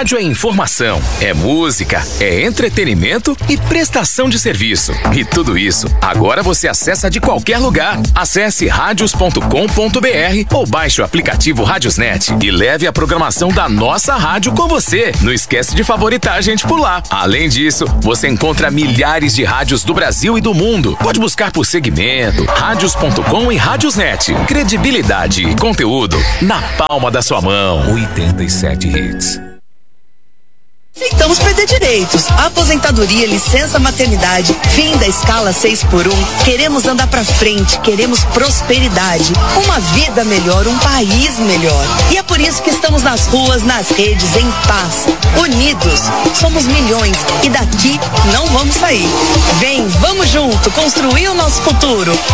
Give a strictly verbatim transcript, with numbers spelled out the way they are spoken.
Rádio é informação, é música, é entretenimento e prestação de serviço. E tudo isso, agora você acessa de qualquer lugar. Acesse radios ponto com ponto br ou baixe o aplicativo Radiosnet e leve a programação da nossa rádio com você. Não esquece de favoritar a gente por lá. Além disso, você encontra milhares de rádios do Brasil e do mundo. Pode buscar por segmento, radios ponto com e Radiosnet. Credibilidade e conteúdo na palma da sua mão. oitenta e sete hits. Aceitamos perder direitos, aposentadoria, licença maternidade, fim da escala seis por um. Queremos andar pra frente, queremos prosperidade, uma vida melhor, um país melhor. E é por isso que estamos nas ruas, nas redes, em paz, unidos. Somos milhões e daqui não vamos sair. Vem, vamos junto construir o nosso futuro.